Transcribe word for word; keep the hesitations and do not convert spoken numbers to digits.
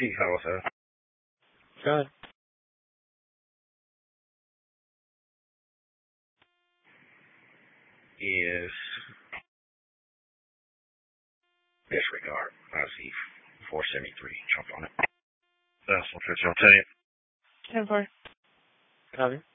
P, hello, sir. Good. Is disregard. I see four seventy-three. Jump on it. That's what you'll tell you. ten four. Copy.